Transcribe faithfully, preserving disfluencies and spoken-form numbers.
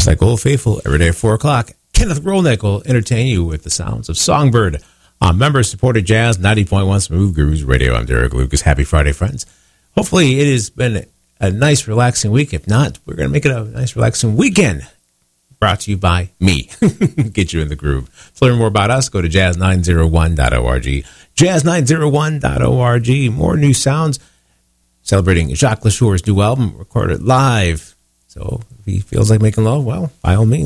Just like Old Faithful, every day at four o'clock, Kenneth Rolnick will entertain you with the sounds of Songbird on member-supported jazz, ninety point one Smooth Grooves Radio. I'm Derek Lucas. Happy Friday, friends. Hopefully it has been a nice, relaxing week. If not, we're going to make it a nice, relaxing weekend. Brought to you by me. Get you in the groove. To learn more about us, go to jazz nine oh one dot org. jazz nine oh one dot org. More new sounds. Celebrating Jacques LaSure's new album, recorded live. So if he feels like making love, well, by all means.